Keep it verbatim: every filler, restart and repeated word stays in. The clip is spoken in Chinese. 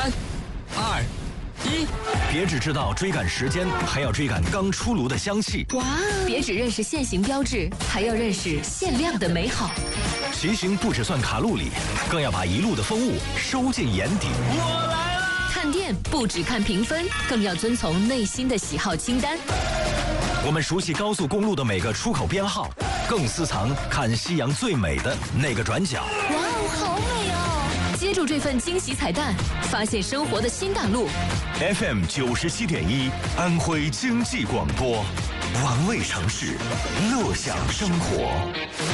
三、二、一， 别只知道追赶时间，还要追赶刚出炉的香气。 哇！别只认识现行标志，还要认识限量的美好。 骑行不只算卡路里，更要把一路的风物收进眼底。 我来了！ 看店不只看评分，更要遵从内心的喜好清单。 我们熟悉高速公路的每个出口编号，更私藏看夕阳最美的那个转角。 哇哦，好美哦！接住这份惊喜彩蛋，发现生活的新大陆。 F M 九十七点一，安徽经济广播，玩味城市，乐享生活。